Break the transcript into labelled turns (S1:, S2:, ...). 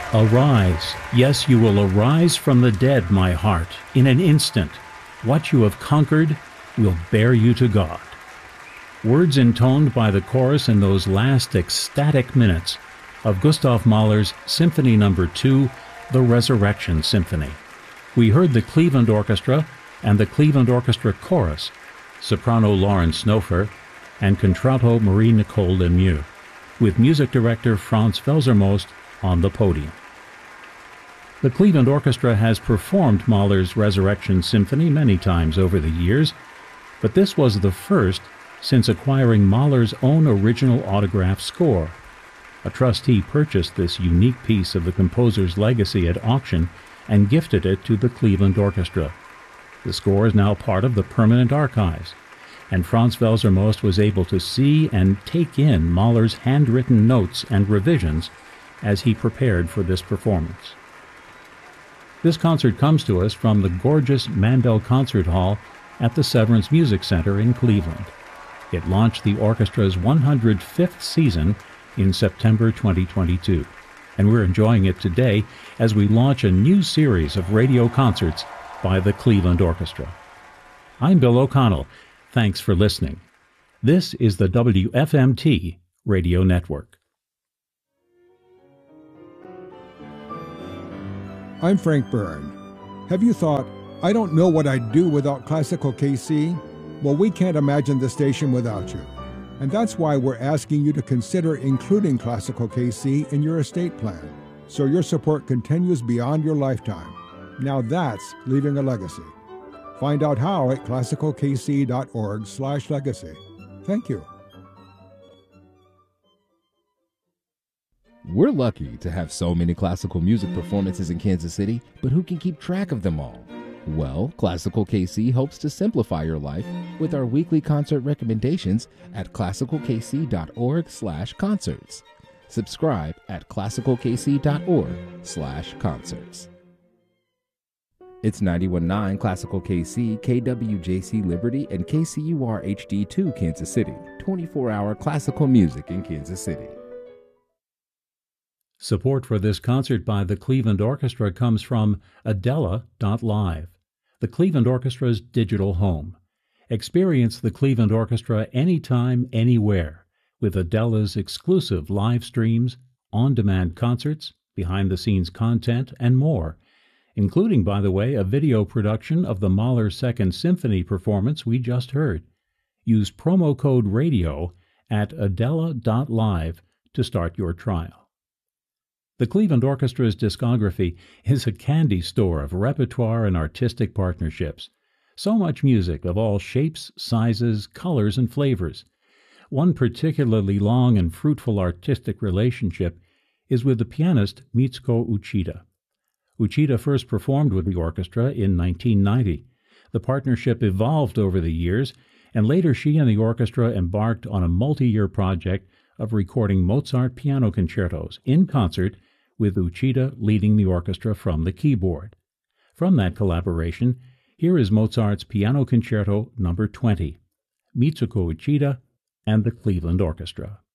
S1: Arise, yes, you will arise from the dead, my heart, in an instant. What you have conquered will bear you to God. Words intoned by the chorus in those last ecstatic minutes of Gustav Mahler's Symphony No. 2, The Resurrection Symphony. We heard the Cleveland Orchestra and the Cleveland Orchestra Chorus, soprano Lauren Snofer and contralto Marie-Nicole Lemieux, with music director Franz Felsermost on the podium. The Cleveland Orchestra has performed Mahler's Resurrection Symphony many times over the years, but this was the first since acquiring Mahler's own original autograph score. A trustee purchased this unique piece of the composer's legacy at auction and gifted it to the Cleveland Orchestra. The score is now part of the permanent archives, and Franz Felsermost was able to see and take in Mahler's handwritten notes and revisions as he prepared for this performance. This concert comes to us from the gorgeous Mandel Concert Hall at the Severance Music Center in Cleveland. It launched the orchestra's 105th season in September 2022, and we're enjoying it today as we launch a new series of radio concerts by the Cleveland Orchestra. I'm Bill O'Connell. Thanks for listening. This is the WFMT Radio Network.
S2: I'm Frank Byrne. Have you thought, I don't know what I'd do without Classical KC? Well, we can't imagine the station without you. And that's why we're asking you to consider including Classical KC in your estate plan, so your support continues beyond your lifetime. Now that's leaving a legacy. Find out how at classicalkc.org/legacy. Thank you.
S3: We're lucky to have so many classical music performances in Kansas City, but who can keep track of them all? Well, Classical KC hopes to simplify your life with our weekly concert recommendations at classicalkc.org/concerts. Subscribe at classicalkc.org/concerts. It's 91.9 Classical KC, KWJC Liberty, and KCUR HD2 Kansas City. 24-hour classical music in Kansas City.
S1: Support for this concert by the Cleveland Orchestra comes from Adela.live, the Cleveland Orchestra's digital home. Experience the Cleveland Orchestra anytime, anywhere, with Adela's exclusive live streams, on-demand concerts, behind-the-scenes content, and more, including, by the way, a video production of the Mahler Second Symphony performance we just heard. Use promo code RADIO at Adela.live to start your trial. The Cleveland Orchestra's discography is a candy store of repertoire and artistic partnerships. So much music of all shapes, sizes, colors, and flavors. One particularly long and fruitful artistic relationship is with the pianist Mitsuko Uchida. Uchida first performed with the orchestra in 1990. The partnership evolved over the years, and later she and the orchestra embarked on a multi-year project of recording Mozart piano concertos in concert with Uchida leading the orchestra from the keyboard. From that collaboration, here is Mozart's Piano Concerto No. 20, Mitsuko Uchida and the Cleveland Orchestra.